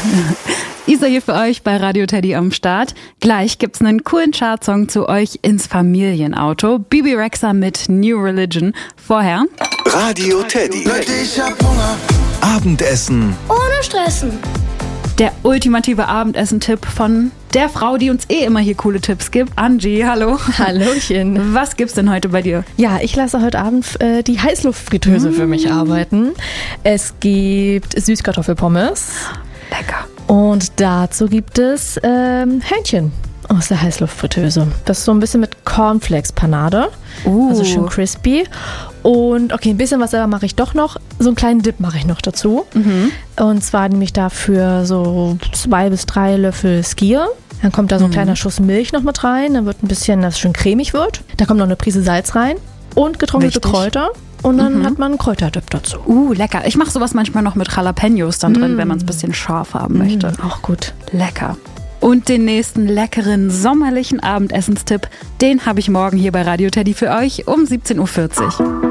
Isa hier für euch bei Radio Teddy am Start. Gleich gibt's einen coolen Chartsong zu euch ins Familienauto. Bebe Rexha mit New Religion. Vorher Radio Teddy. Ich hab Hunger. Abendessen ohne Stressen. Der ultimative Abendessen-Tipp von der Frau, die uns immer hier coole Tipps gibt. Angie, hallo. Hallöchen. Was gibt's denn heute bei dir? Ja, ich lasse heute Abend die Heißluftfritteuse für mich arbeiten. Es gibt Süßkartoffelpommes. Lecker. Und dazu gibt es Hähnchen aus der Heißluftfritteuse. Das ist so ein bisschen mit Cornflakes-Panade. Also schön crispy. Und okay, ein bisschen was selber mache ich doch noch. So einen kleinen Dip mache ich noch dazu. Und zwar nehme ich dafür so 2 bis 3 Löffel Skyr. Dann kommt da so ein kleiner Schuss Milch noch mit rein. Dann wird ein bisschen, dass es schön cremig wird. Da kommt noch eine Prise Salz rein und getrocknete Kräuter. Und dann hat man einen Kräuterdip dazu. Lecker. Ich mache sowas manchmal noch mit Jalapenos dann drin, wenn man es ein bisschen scharf haben möchte. Auch gut. Lecker. Und den nächsten leckeren sommerlichen Abendessenstipp, den habe ich morgen hier bei Radio Teddy für euch um 17:40 Uhr.